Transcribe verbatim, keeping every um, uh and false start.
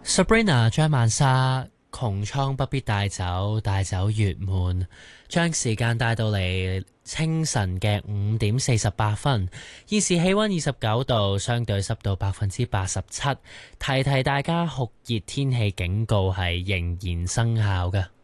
Sabrina 張曼莎，窮蒼不必帶走，帶走月滿，將時間帶到嚟清晨嘅五點四十八分。現時氣溫二十九度，相對濕度百分之八十七。提提大家，酷熱天氣警告係仍然生效㗎。